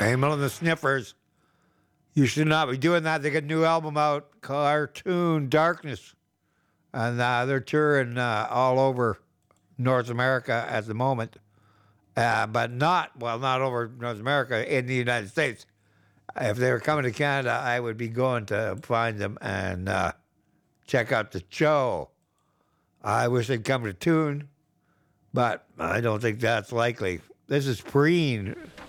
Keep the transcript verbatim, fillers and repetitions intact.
Amyl and the Sniffers. You should not be doing that. They got a new album out, Cartoon Darkness. And uh, they're touring uh, all over North America at the moment. Uh, but not, well, not over North America, in the United States. If they were coming to Canada, I would be going to find them and uh, check out the show. I wish they'd come to tune, but I don't think that's likely. This is Preen.